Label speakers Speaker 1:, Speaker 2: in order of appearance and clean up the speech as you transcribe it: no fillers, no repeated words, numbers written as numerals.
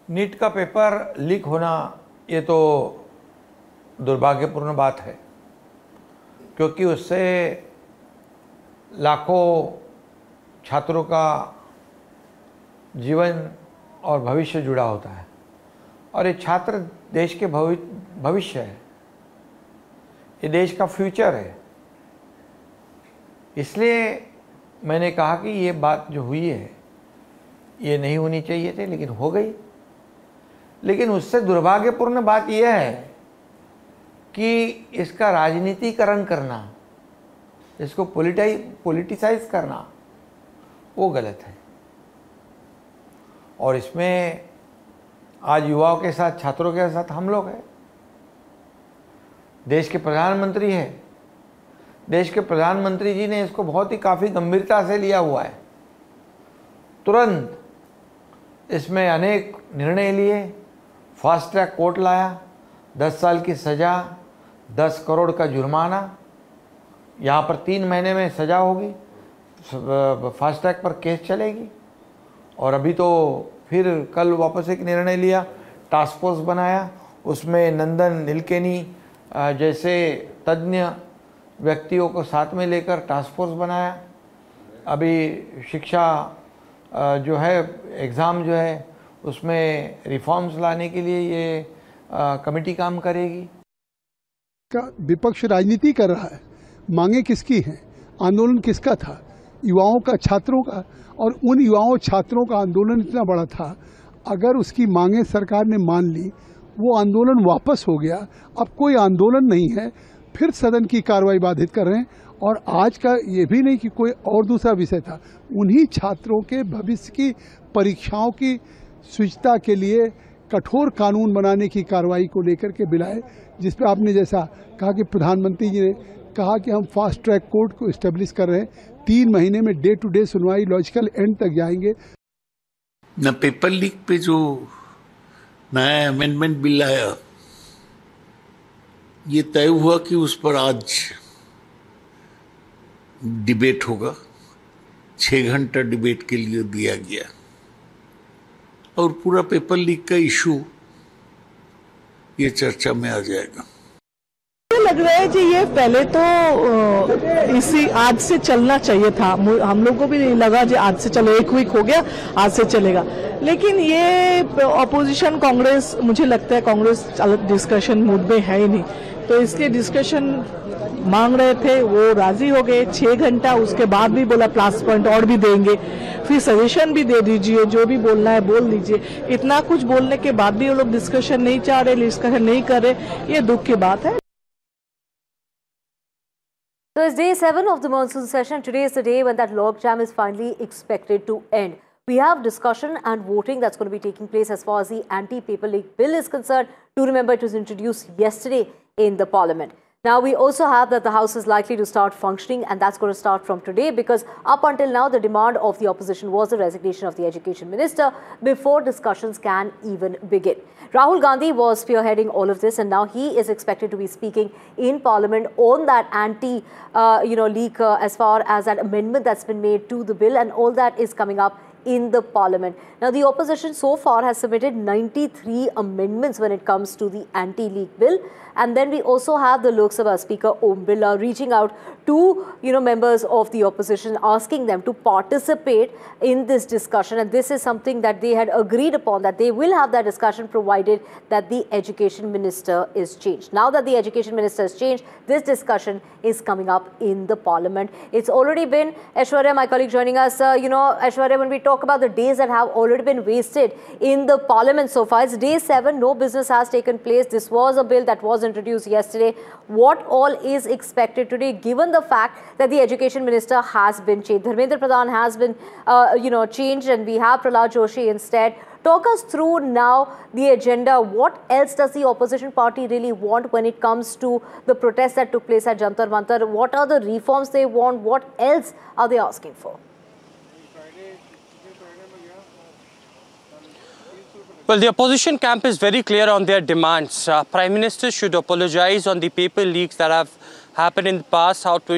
Speaker 1: NEET का paper leak होना ये तो दुर्भाग्यपूर्ण बात है, क्योंकि उससे लाखों छात्रों का जीवन और भविष्य जुड़ा होता है और ये छात्र देश के भविष्य है, ये देश का फ्यूचर है। इसलिए मैंने कहा कि ये बात जो हुई है ये नहीं होनी चाहिए थी, लेकिन हो गई। लेकिन उससे दुर्भाग्यपूर्ण बात यह है कि इसका राजनीतिकरण करना, इसको पॉलिटिसाइज करना, वो गलत है। और इसमें आज युवाओं के साथ, छात्रों के साथ हम लोग हैं। देश के प्रधानमंत्री हैं, देश के प्रधानमंत्री जी ने इसको बहुत ही काफ़ी गंभीरता से लिया हुआ है। तुरंत इसमें अनेक निर्णय लिए, फास्ट ट्रैक कोर्ट लाया, 10 साल की सज़ा, 10 करोड़ का जुर्माना, यहाँ पर 3 महीने में सज़ा होगी, फास्ट ट्रैक पर केस चलेगी। और अभी तो फिर कल वापस एक निर्णय लिया, टास्क फोर्स बनाया, उसमें नंदन नीलकेनी जैसे तज्ञ व्यक्तियों को साथ में लेकर टास्क फोर्स बनाया। अभी शिक्षा जो है, एग्ज़ाम जो है, उसमें रिफॉर्म्स लाने के लिए ये कमेटी काम करेगी।
Speaker 2: विपक्ष राजनीति कर रहा है, मांगे किसकी हैं, आंदोलन किसका था, युवाओं का, छात्रों का। और उन युवाओं छात्रों का आंदोलन इतना बड़ा था, अगर उसकी मांगे सरकार ने मान ली, वो आंदोलन वापस हो गया, अब कोई आंदोलन नहीं है, फिर सदन की कार्रवाई बाधित कर रहे हैं। और आज का ये भी नहीं कि कोई और दूसरा विषय था, उन्हीं छात्रों के भविष्य की परीक्षाओं की शुचिता के लिए कठोर कानून बनाने की कार्रवाई को लेकर के बिलाए, जिस पर आपने जैसा कहा कि प्रधानमंत्री जी ने कहा कि हम फास्ट ट्रैक कोर्ट को इस्टेब्लिश कर रहे हैं, 3 महीने में डे टू डे सुनवाई, लॉजिकल एंड तक जाएंगे।
Speaker 3: न पेपर लीक पे जो नया अमेंडमेंट बिल आया, ये तय हुआ कि उस पर आज डिबेट होगा। 6 घंटा डिबेट के लिए दिया गया और पूरा पेपर लीक का इशू ये चर्चा में आ जाएगा।
Speaker 4: लग रहा है कि ये पहले तो इसी आज से चलना चाहिए था, हम लोग को भी नहीं लगा कि आज से चलो, 1 वीक हो गया, आज से चलेगा। लेकिन ये अपोजिशन कांग्रेस, मुझे लगता है कांग्रेस डिस्कशन मूड में है ही नहीं, तो इसलिए डिस्कशन मांग रहे थे, वो राजी हो गए। 6 घंटा, उसके बाद भी बोला प्लस पॉइंट और भी देंगे, फिर सजेशन भी दे दीजिए, जो भी बोलना है बोल दीजिए। इतना कुछ बोलने के बाद भी वो लोग डिस्कशन नहीं चाह रहे, डिस्कशन नहीं कर रहे, ये दुख की बात है।
Speaker 5: So it's day 7 of the monsoon session. Today is the day when that logjam is finally expected to end. We have discussion and voting that's going to be taking place as far as the anti-paper leak bill is concerned. Do remember it was introduced yesterday in the parliament. Now we also have that the House is likely to start functioning, and that's going to start from today, because up until now the demand of the opposition was the resignation of the education minister before discussions can even begin. Rahul Gandhi was spearheading all of this, and now he is expected to be speaking in parliament on that leak as far as that amendment that's been made to the bill, and all that is coming up in the parliament. Now the opposition so far has submitted 93 amendments when it comes to the anti-leak bill, and then we also have the Lok Sabha Speaker Om Birla reaching out to members of the opposition, asking them to participate in this discussion, and this is something that they had agreed upon, that they will have that discussion provided that the education minister is changed. Now that the education minister is changed, this discussion is coming up in the parliament. It's already been, Aishwarya, my colleague, joining us. Aishwarya, when we talk about the days that have already been wasted in the parliament so far, it's day 7, no business has taken place. This was a bill that was introduced yesterday. What all is expected today, given the fact that the education minister has been changed? Dharmendra Pradhan has been changed, and we have Prahlad Joshi instead. Talk us through now the agenda. What else does the opposition party really want when it comes to the protests that took place at Jantar Mantar? What are the reforms they want? What else are they asking for?
Speaker 6: Well, the opposition camp is very clear on their demands. Prime Minister should apologize on the paper leaks that have happened in the past, how